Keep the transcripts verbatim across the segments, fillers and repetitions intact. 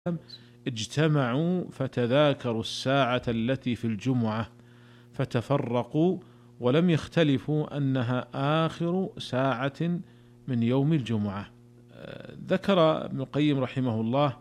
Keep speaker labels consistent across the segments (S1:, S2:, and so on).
S1: اجتمعوا فتذاكروا الساعة التي في الجمعة فتفرقوا ولم يختلفوا أنها آخر ساعة من يوم الجمعة. ذكر ابن القيم رحمه الله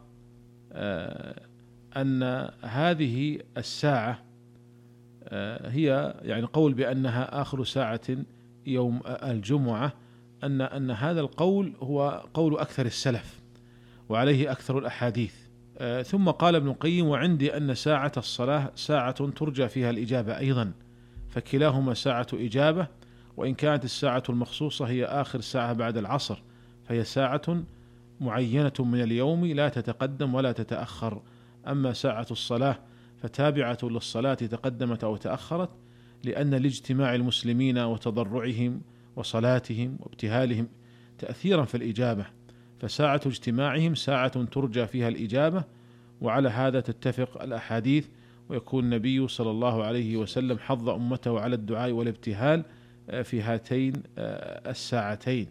S1: أن هذه الساعة هي يعني قول بأنها آخر ساعة يوم الجمعة، أن أن هذا القول هو قول أكثر السلف وعليه أكثر الأحاديث. ثم قال ابن القيم: وعندي أن ساعة الصلاة ساعة ترجى فيها الإجابة أيضا، فكلاهما ساعة إجابة، وإن كانت الساعة المخصوصة هي آخر ساعة بعد العصر فهي ساعة معينة من اليوم لا تتقدم ولا تتأخر. أما ساعة الصلاة فتابعة للصلاة تقدمت أو تأخرت، لأن لاجتماع المسلمين وتضرعهم وصلاتهم وابتهالهم تأثيرا في الإجابة، فساعة اجتماعهم ساعة ترجى فيها الإجابة. وعلى هذا تتفق الأحاديث، ويكون النبي صلى الله عليه وسلم حض أمته على الدعاء والابتهال في هاتين الساعتين.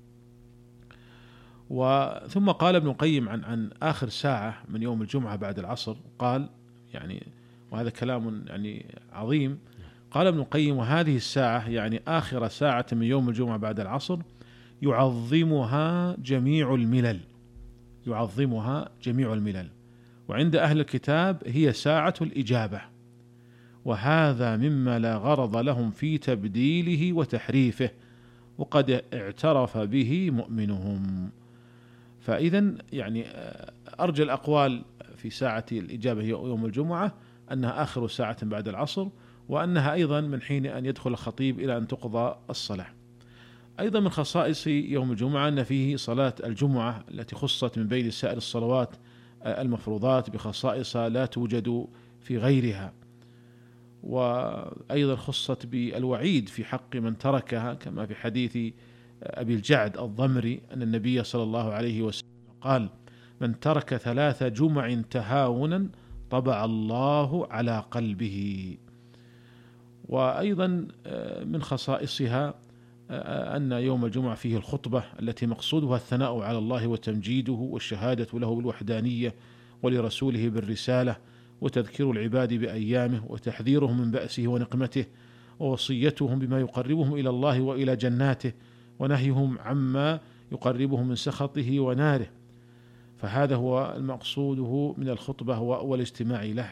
S1: وثم قال ابن القيم عن عن آخر ساعة من يوم الجمعة بعد العصر، قال يعني، وهذا كلام يعني عظيم، قال ابن القيم: وهذه الساعة يعني آخر ساعة من يوم الجمعة بعد العصر يعظمها جميع الملل، يعظمها جميع الملل، وعند أهل الكتاب هي ساعة الإجابة، وهذا مما لا غرض لهم في تبديله وتحريفه، وقد اعترف به مؤمنهم. فإذا يعني أرجى الأقوال في ساعة الإجابة هي يوم الجمعة أنها آخر ساعة بعد العصر، وأنها أيضا من حين أن يدخل الخطيب إلى أن تقضى الصلاة. أيضا من خصائص يوم الجمعة أن فيه صلاة الجمعة التي خصت من بين سائر الصلوات المفروضات بخصائص لا توجد في غيرها، وأيضا خصت بالوعيد في حق من تركها، كما في حديث أبي الجعد الضمري أن النبي صلى الله عليه وسلم قال: من ترك ثلاث جمع تهاونا طبع الله على قلبه. وأيضا من خصائصها أن يوم الجمعة فيه الخطبة التي مقصودها الثناء على الله وتمجيده والشهادة له بالوحدانية ولرسوله بالرسالة، وتذكير العباد بأيامه وتحذيرهم من بأسه ونقمته، ووصيتهم بما يقربهم إلى الله وإلى جناته، ونهيهم عما يقربهم من سخطه وناره. فهذا هو المقصود من الخطبة والاجتماع له.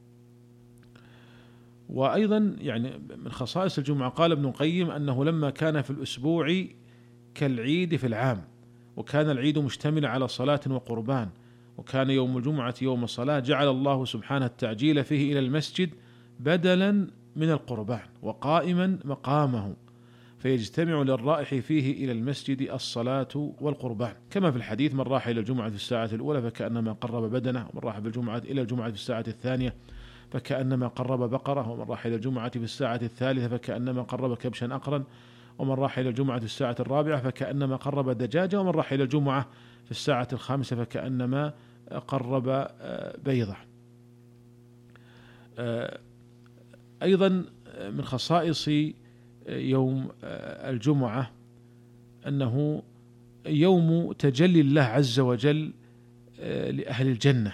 S1: وأيضا يعني من خصائص الجمعة قال ابن القيم أنه لما كان في الأسبوع كالعيد في العام، وكان العيد مشتملا على صلاة وقربان، وكان يوم الجمعة يوم صلاة، جعل الله سبحانه التعجيل فيه إلى المسجد بدلا من القربان وقائما مقامه، فيجتمع للرائح فيه إلى المسجد الصلاة والقربان، كما في الحديث: من راح إلى الجمعة في الساعة الأولى فكأنما قرب بدنه، ومن راح بالجمعة إلى الجمعة في الساعة الثانية فكأنما قرب بقرة، ومن راح إلى الجمعة في الساعة الثالثة فكأنما قرب كبشا أقرا، ومن راح إلى الجمعة في الساعة الرابعة فكأنما قرب دجاجة، ومن راح إلى الجمعة في الساعة الخامسة فكأنما قرب بيضة. أيضا من خصائص يوم الجمعة أنه يوم تجلي الله عز وجل لأهل الجنة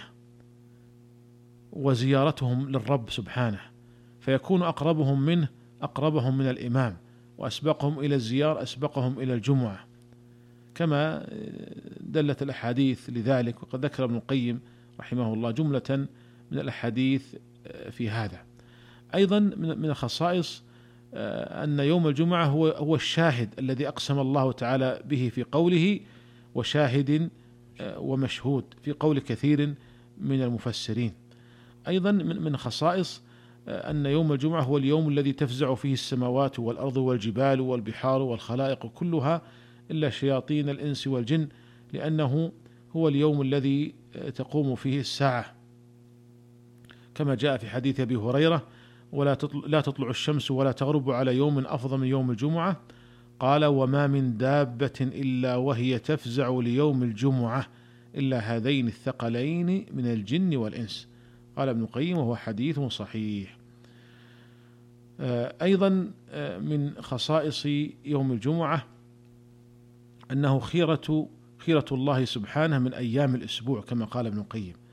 S1: وزيارتهم للرب سبحانه، فيكون أقربهم منه أقربهم من الإمام، وأسبقهم إلى الزيارة أسبقهم إلى الجمعة، كما دلت الأحاديث لذلك. وقد ذكر ابن القيم رحمه الله جملة من الأحاديث في هذا. أيضا من الخصائص أن يوم الجمعة هو هو الشاهد الذي أقسم الله تعالى به في قوله: وشاهد ومشهود، في قول كثير من المفسرين. أيضا من خصائص أن يوم الجمعة هو اليوم الذي تفزع فيه السماوات والأرض والجبال والبحار والخلائق كلها إلا شياطين الإنس والجن، لأنه هو اليوم الذي تقوم فيه الساعة، كما جاء في حديث أبي هريرة: ولا تطلع, لا تطلع الشمس ولا تغرب على يوم أفضل من يوم الجمعة. قال: وما من دابة إلا وهي تفزع ليوم الجمعة إلا هذين الثقلين من الجن والإنس. قال ابن القيم: وهو حديث صحيح. أيضا من خصائص يوم الجمعة أنه خيرة تذكرة الله سبحانه من أيام الأسبوع كما قال ابن القيم،